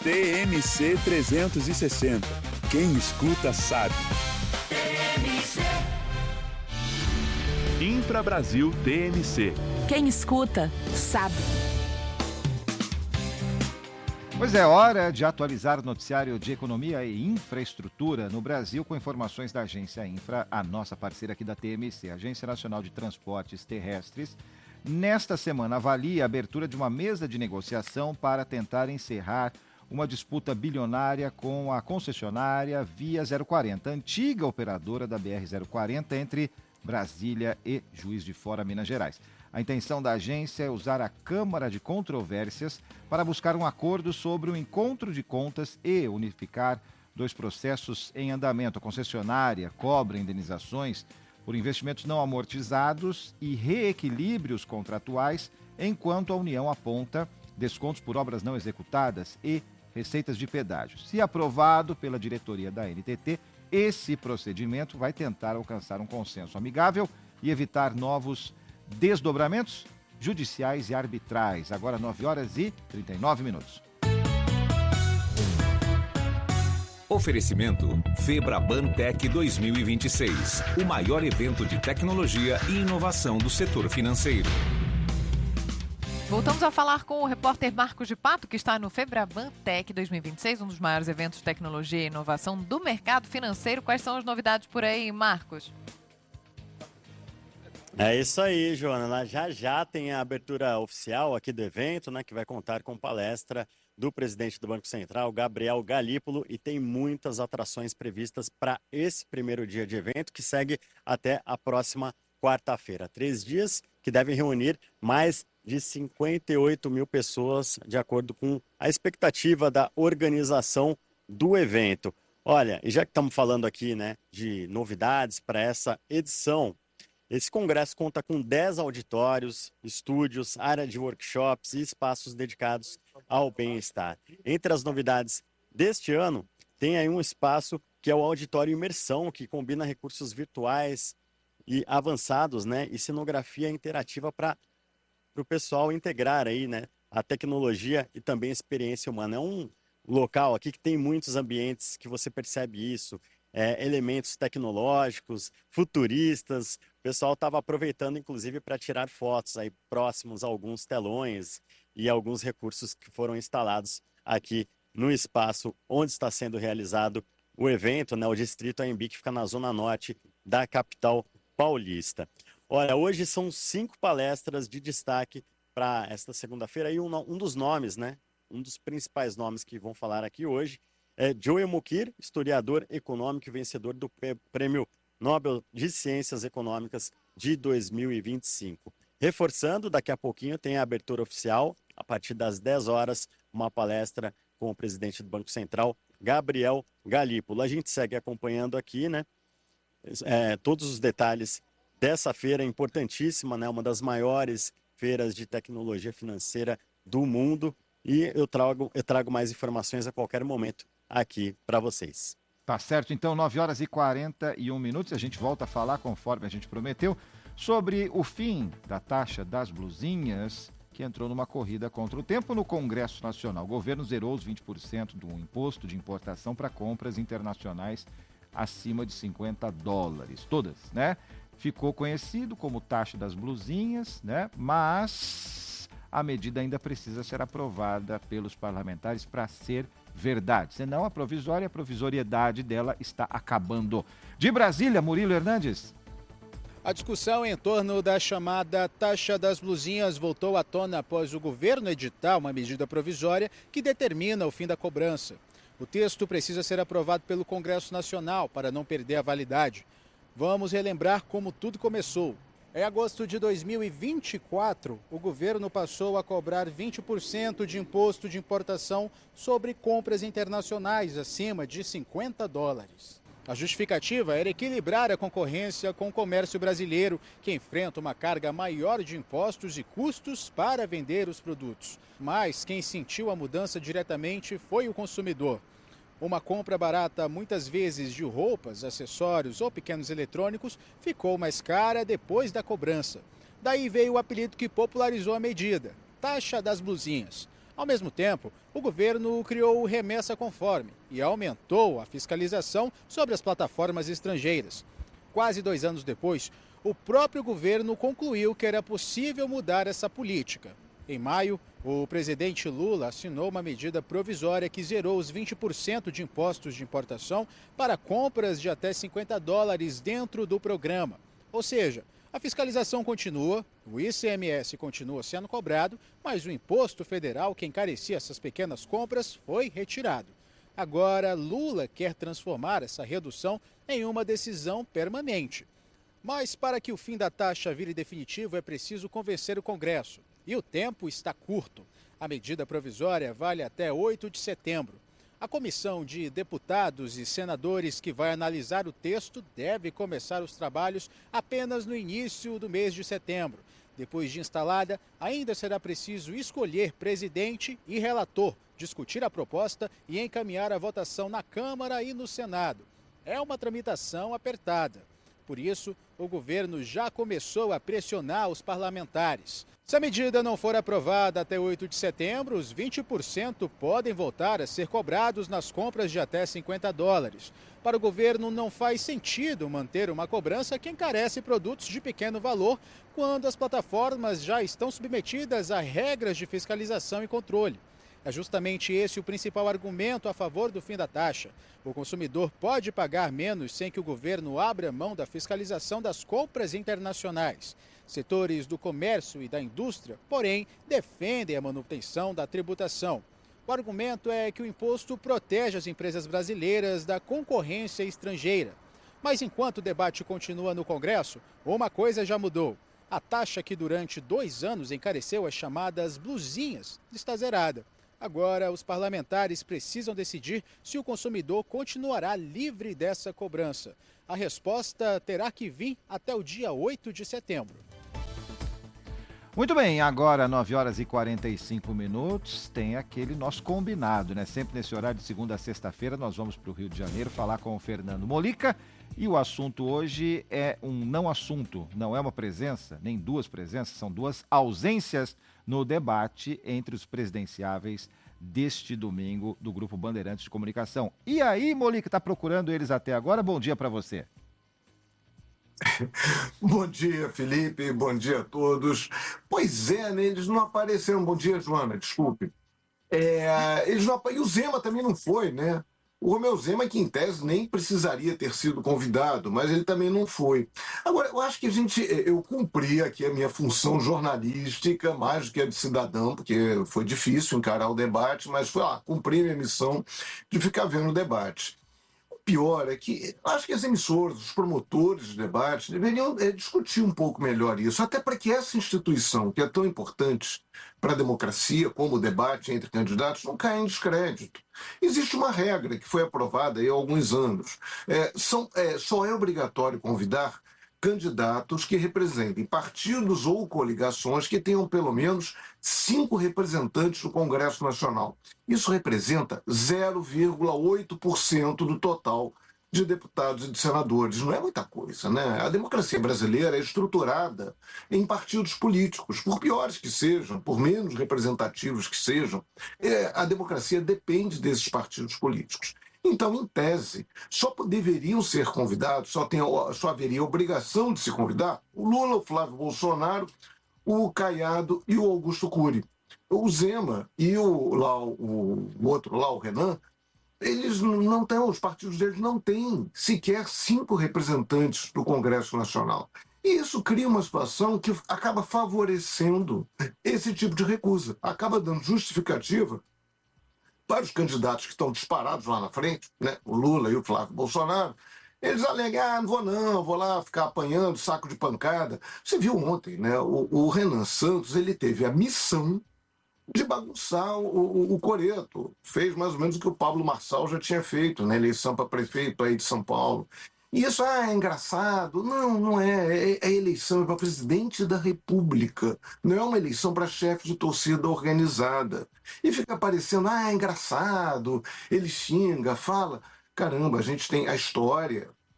TMC 360. Quem escuta sabe. Infra Brasil TMC. Quem escuta sabe. Pois é, hora de atualizar o noticiário de economia e infraestrutura no Brasil com informações da Agência Infra, a nossa parceira aqui da TMC, Agência Nacional de Transportes Terrestres. Nesta semana avalia a abertura de uma mesa de negociação para tentar encerrar uma disputa bilionária com a concessionária Via 040, antiga operadora da BR-040 entre Brasília e Juiz de Fora, Minas Gerais. A intenção da agência é usar a Câmara de Controvérsias para buscar um acordo sobre o encontro de contas e unificar dois processos em andamento. A concessionária cobra indenizações por investimentos não amortizados e reequilíbrios contratuais, enquanto a União aponta descontos por obras não executadas e receitas de pedágio. Se aprovado pela diretoria da NTT, esse procedimento vai tentar alcançar um consenso amigável e evitar novos desdobramentos judiciais e arbitrais. Agora 9h39. Oferecimento Febraban Tech 2026, o maior evento de tecnologia e inovação do setor financeiro. Voltamos a falar com o repórter Marcos de Pato, que está no Febraban Tech 2026, um dos maiores eventos de tecnologia e inovação do mercado financeiro. Quais são as novidades por aí, Marcos? É isso aí, Joana. Já tem a abertura oficial aqui do evento, né, que vai contar com palestra do presidente do Banco Central, Gabriel Galípolo, e tem muitas atrações previstas para esse primeiro dia de evento, que segue até a próxima quarta-feira. 3 dias que devem reunir mais de 58 mil pessoas, de acordo com a expectativa da organização do evento. Olha, e já que estamos falando aqui, né, de novidades para essa edição, esse congresso conta com 10 auditórios, estúdios, área de workshops e espaços dedicados ao bem-estar. Entre as novidades deste ano, tem aí um espaço que é o Auditório Imersão, que combina recursos virtuais e avançados, né, e cenografia interativa para o pessoal integrar aí, né, a tecnologia e também a experiência humana. É um local aqui que tem muitos ambientes que você percebe isso, elementos tecnológicos, futuristas. O pessoal estava aproveitando, inclusive, para tirar fotos aí próximos a alguns telões e alguns recursos que foram instalados aqui no espaço onde está sendo realizado o evento, né, o Distrito AMB, que fica na zona norte da capital paulista. Olha, hoje são 5 palestras de destaque para esta segunda-feira e um dos nomes, né, um dos principais nomes que vão falar aqui hoje é Joel Mukir, historiador econômico e vencedor do Prêmio Nobel de Ciências Econômicas de 2025. Reforçando, daqui a pouquinho tem a abertura oficial, a partir das 10 horas, uma palestra com o presidente do Banco Central, Gabriel Galípolo. A gente segue acompanhando aqui, né, todos os detalhes dessa feira importantíssima, né, uma das maiores feiras de tecnologia financeira do mundo, e eu trago mais informações a qualquer momento aqui para vocês. Tá certo, então 9h41. A gente volta a falar, conforme a gente prometeu, sobre o fim da taxa das blusinhas, que entrou numa corrida contra o tempo no Congresso Nacional. O governo zerou os 20% do imposto de importação para compras internacionais acima de $50. Todas, né? Ficou conhecido como taxa das blusinhas, né? Mas a medida ainda precisa ser aprovada pelos parlamentares para ser verdade. Senão a provisoriedade dela está acabando. De Brasília, Murilo Hernandes. A discussão em torno da chamada taxa das blusinhas voltou à tona após o governo editar uma medida provisória que determina o fim da cobrança. O texto precisa ser aprovado pelo Congresso Nacional para não perder a validade. Vamos relembrar como tudo começou. Em agosto de 2024, o governo passou a cobrar 20% de imposto de importação sobre compras internacionais acima de $50. A justificativa era equilibrar a concorrência com o comércio brasileiro, que enfrenta uma carga maior de impostos e custos para vender os produtos. Mas quem sentiu a mudança diretamente foi o consumidor. Uma compra barata, muitas vezes de roupas, acessórios ou pequenos eletrônicos, ficou mais cara depois da cobrança. Daí veio o apelido que popularizou a medida, taxa das blusinhas. Ao mesmo tempo, o governo criou o Remessa Conforme e aumentou a fiscalização sobre as plataformas estrangeiras. Quase 2 anos depois, o próprio governo concluiu que era possível mudar essa política. Em maio, o presidente Lula assinou uma medida provisória que zerou os 20% de impostos de importação para compras de até $50 dentro do programa. Ou seja, a fiscalização continua, o ICMS continua sendo cobrado, mas o imposto federal que encarecia essas pequenas compras foi retirado. Agora, Lula quer transformar essa redução em uma decisão permanente. Mas para que o fim da taxa vire definitivo é preciso convencer o Congresso. E o tempo está curto. A medida provisória vale até 8 de setembro. A comissão de deputados e senadores que vai analisar o texto deve começar os trabalhos apenas no início do mês de setembro. Depois de instalada, ainda será preciso escolher presidente e relator, discutir a proposta e encaminhar a votação na Câmara e no Senado. É uma tramitação apertada. Por isso, o governo já começou a pressionar os parlamentares. Se a medida não for aprovada até 8 de setembro, os 20% podem voltar a ser cobrados nas compras de até $50. Para o governo, não faz sentido manter uma cobrança que encarece produtos de pequeno valor quando as plataformas já estão submetidas a regras de fiscalização e controle. É justamente esse o principal argumento a favor do fim da taxa. O consumidor pode pagar menos sem que o governo abra mão da fiscalização das compras internacionais. Setores do comércio e da indústria, porém, defendem a manutenção da tributação. O argumento é que o imposto protege as empresas brasileiras da concorrência estrangeira. Mas enquanto o debate continua no Congresso, uma coisa já mudou. A taxa que durante 2 anos encareceu as chamadas blusinhas está zerada. Agora, os parlamentares precisam decidir se o consumidor continuará livre dessa cobrança. A resposta terá que vir até o dia 8 de setembro. Muito bem, agora 9h45, tem aquele nosso combinado, né? Sempre nesse horário de segunda a sexta-feira nós vamos para o Rio de Janeiro falar com o Fernando Molica e o assunto hoje é um não assunto, não é uma presença, nem 2 presenças, são 2 ausências no debate entre os presidenciáveis deste domingo do Grupo Bandeirantes de Comunicação. E aí, Molica, está procurando eles até agora? Bom dia para você. Bom dia, Felipe. Bom dia a todos. Pois é, né? Eles não apareceram. Bom dia, Joana, desculpe. Eles não... E o Zema também não foi, né? O Romeu Zema, que em tese nem precisaria ter sido convidado, mas ele também não foi. Agora, eu acho que eu cumpri aqui a minha função jornalística, mais do que a de cidadão, porque foi difícil encarar o debate, mas foi lá, cumpri minha missão de ficar vendo o debate. Pior é que acho que as emissoras, os promotores de debate deveriam discutir um pouco melhor isso, até para que essa instituição, que é tão importante para a democracia, como o debate entre candidatos, não caia em descrédito. Existe uma regra que foi aprovada há alguns anos. Só é obrigatório convidar candidatos que representem partidos ou coligações que tenham pelo menos 5 representantes no Congresso Nacional. Isso representa 0,8% do total de deputados e de senadores. Não é muita coisa, né? A democracia brasileira é estruturada em partidos políticos, por piores que sejam, por menos representativos que sejam. A democracia depende desses partidos políticos. Então, em tese, só deveriam ser convidados, só haveria obrigação de se convidar o Lula, o Flávio Bolsonaro, o Caiado e o Augusto Cury. O Zema e o outro lá, o Renan, eles não têm, os partidos deles não têm sequer 5 representantes do Congresso Nacional. E isso cria uma situação que acaba favorecendo esse tipo de recusa, acaba dando justificativa para os candidatos que estão disparados lá na frente, né, o Lula e o Flávio Bolsonaro. Eles alegam, não vou lá ficar apanhando saco de pancada. Você viu ontem, né, o Renan Santos, ele teve a missão de bagunçar o coreto. Fez mais ou menos o que o Pablo Marçal já tinha feito na eleição para prefeito aí de São Paulo. E isso é engraçado. Não é. É eleição para presidente da República. Não é uma eleição para chefe de torcida organizada. E fica parecendo, é engraçado, ele xinga, fala. Caramba, a gente tem a história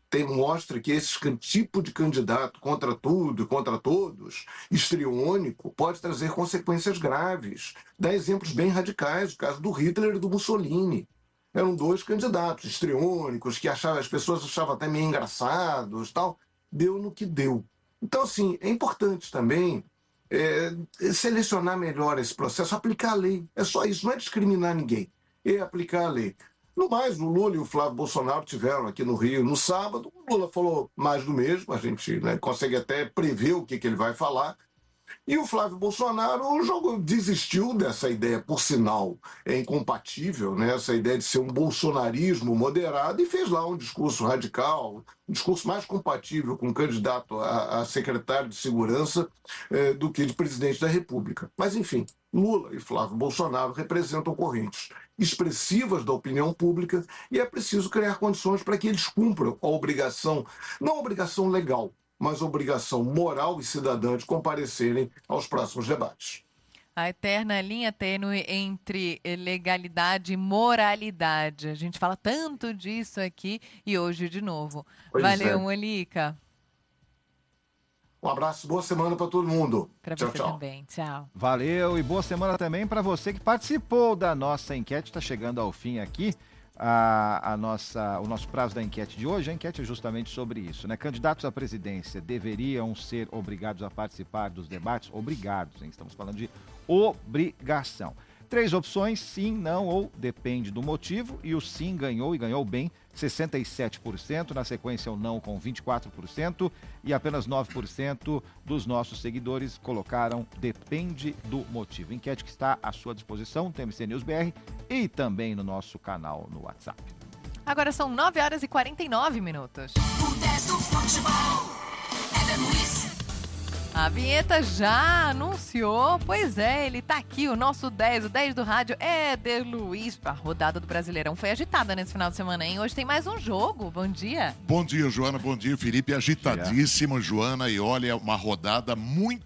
mostra que esse tipo de candidato contra tudo e contra todos, histriônico, pode trazer consequências graves. Dá exemplos bem radicais, o caso do Hitler e do Mussolini. Eram 2 candidatos histriônicos que as pessoas achavam até meio engraçados, tal. Deu no que deu. Então, assim, é importante também selecionar melhor esse processo, aplicar a lei. É só isso, não é discriminar ninguém, é aplicar a lei. No mais, o Lula e o Flávio Bolsonaro tiveram aqui no Rio no sábado. O Lula falou mais do mesmo, a gente consegue até prever o que ele vai falar. E o Flávio Bolsonaro desistiu dessa ideia, por sinal, é incompatível, né? Essa ideia de ser um bolsonarismo moderado, e fez lá um discurso radical, um discurso mais compatível com um candidato a secretário de segurança do que de presidente da República. Mas, enfim, Lula e Flávio Bolsonaro representam correntes expressivas da opinião pública e é preciso criar condições para que eles cumpram a obrigação, não a obrigação legal, mas a obrigação moral e cidadã de comparecerem aos próximos debates. A eterna linha tênue entre legalidade e moralidade. A gente fala tanto disso aqui e hoje de novo. Valeu, Molica. Um abraço, boa semana para todo mundo. Para você também. Tchau. Valeu e boa semana também para você que participou da nossa enquete. Está chegando ao fim aqui. O nosso prazo da enquete de hoje, a enquete é justamente sobre isso, né? Candidatos à presidência deveriam ser obrigados a participar dos debates? Obrigados, hein? Estamos falando de obrigação. 3 opções, sim, não ou depende do motivo, e o sim ganhou e ganhou bem, 67%, na sequência o não com 24% e apenas 9% dos nossos seguidores colocaram depende do motivo. Enquete que está à sua disposição no TMC News BR e também no nosso canal no WhatsApp. Agora são 9h49. O 10 do futebol é de Luiz. A vinheta já anunciou, pois é, ele tá aqui, o nosso 10, o 10 do rádio, Éder Luiz. A rodada do Brasileirão foi agitada nesse final de semana, hein? Hoje tem mais um jogo, bom dia. Bom dia, Joana, bom dia, Felipe, agitadíssimo, Joana, e olha, uma rodada muito